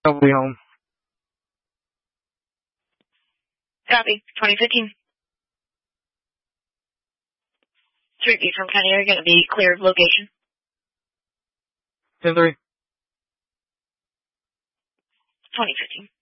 Probably home. Copy. 2015. 3B from County Air, going to be cleared location. 10-3. 2015.